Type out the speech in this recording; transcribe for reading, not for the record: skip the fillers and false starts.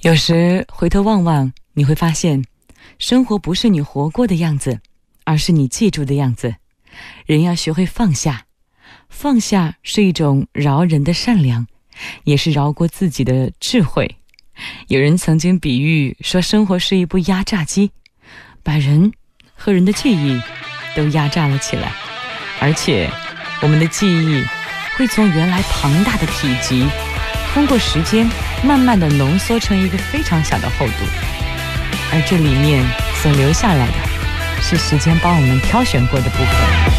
有时回头望望，你会发现，生活不是你活过的样子，而是你记住的样子。人要学会放下，放下是一种饶人的善良，也是饶过自己的智慧。有人曾经比喻说，生活是一部压榨机，把人和人的记忆都压榨了起来，而且我们的记忆会从原来庞大的体积，通过时间慢慢的浓缩成一个非常小的厚度，而这里面所留下来的是时间帮我们挑选过的部分。